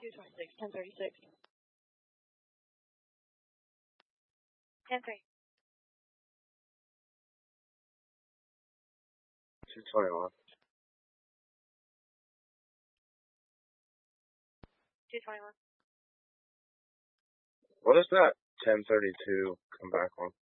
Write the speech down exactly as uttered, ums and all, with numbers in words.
two twenty-six, ten thirty-six. ten three. two twenty-one. two twenty-one. What is that ten thirty-two come back on?